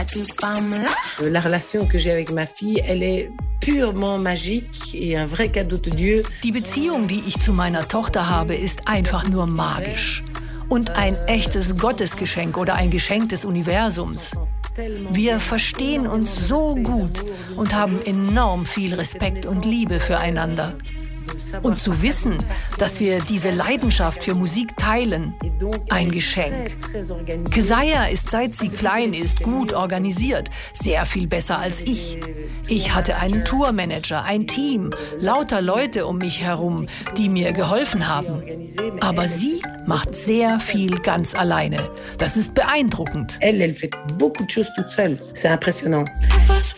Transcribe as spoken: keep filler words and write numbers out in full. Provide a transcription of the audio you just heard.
La relation que j'ai avec ma fille, elle est purement magique et un vrai cadeau de Dieu. Die Beziehung, die ich zu meiner Tochter habe, ist einfach nur magisch. Und ein echtes Gottesgeschenk oder ein Geschenk des Universums. Wir verstehen uns so gut und haben enorm viel Respekt und Liebe füreinander. Und zu wissen, dass wir diese Leidenschaft für Musik teilen, ein Geschenk. Keziah ist, seit sie klein ist, gut organisiert, sehr viel besser als ich. Ich hatte einen Tourmanager, ein Team, lauter Leute um mich herum, die mir geholfen haben. Aber sie macht sehr viel ganz alleine. Das ist beeindruckend. Elle, elle fait beaucoup de choses toute seule. C'est impressionnant.